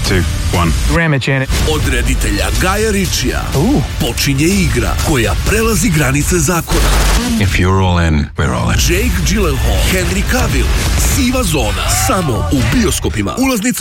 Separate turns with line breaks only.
2, 1.
Ramage in it.
Od reditelja Gaja Ritchija počinje igra koja prelazi granice zakona.
If you're all in, we're all in.
Jake Gyllenhaal, Henry Cavill, siva zona, samo u bioskopima. Ulaznicu